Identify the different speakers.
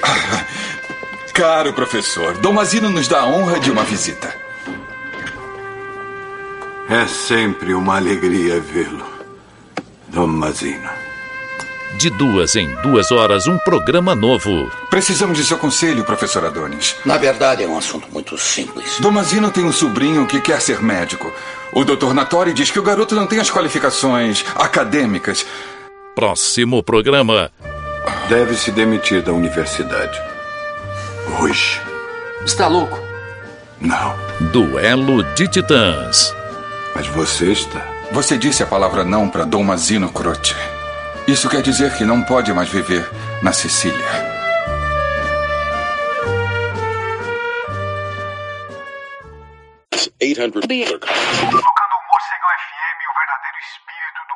Speaker 1: Caro professor, Dom Mazino nos dá a honra de uma visita.
Speaker 2: É sempre uma alegria vê-lo, Dom Mazino.
Speaker 3: De 2 em 2 horas, um programa novo.
Speaker 1: Precisamos de seu conselho, professor Adonis.
Speaker 4: Na verdade, é um assunto muito simples.
Speaker 1: Dom Mazino tem um sobrinho que quer ser médico. O Dr. Nattori diz que o garoto não tem as qualificações acadêmicas.
Speaker 3: Próximo programa.
Speaker 2: Deve se demitir da universidade. Hoje.
Speaker 4: Está louco?
Speaker 2: Não.
Speaker 3: Duelo de Titãs.
Speaker 2: Mas você está.
Speaker 1: Você disse a palavra não para Dom Mazino Croce. Isso quer dizer que não pode mais viver na Sicília.